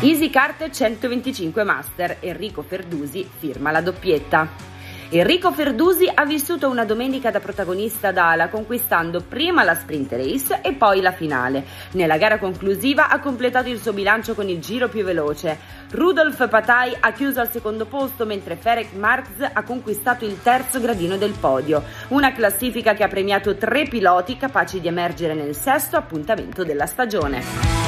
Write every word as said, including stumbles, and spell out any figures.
EasyKart centoventicinque Master, Enrico Ferdusi firma la doppietta. Enrico Ferdusi ha vissuto una domenica da protagonista ad ala, conquistando prima la sprint race e poi la finale. Nella gara conclusiva ha completato il suo bilancio con il giro più veloce. Rudolf Pataj ha chiuso al secondo posto, mentre Ferenc Marx ha conquistato il terzo gradino del podio. Una classifica che ha premiato tre piloti capaci di emergere nel sesto appuntamento della stagione.